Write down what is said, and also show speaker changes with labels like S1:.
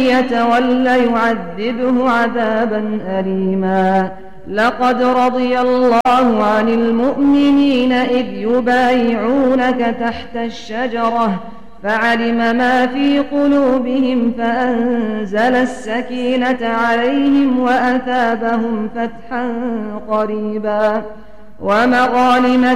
S1: يتول يعذبه عذابا أليما. لقد رضي الله عن المؤمنين إذ يبايعونك تحت الشجرة فعلم ما في قلوبهم فأنزل السكينة عليهم وأثابهم فتحا قريبا ومغانم